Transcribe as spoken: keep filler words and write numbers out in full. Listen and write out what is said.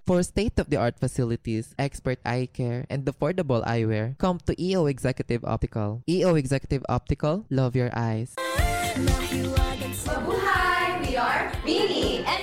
For state-of-the-art facilities, expert eye care, and affordable eyewear, come to E O Executive Optical. E O Executive Optical, love your eyes. Mabuhay! We are Mini and